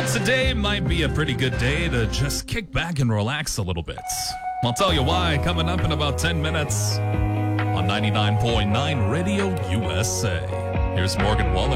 Today might be a pretty good day to just kick back and relax a little bit. I'll tell you why coming up in about 10 minutes on 99.9 Radio USA. Here's Morgan Wallen.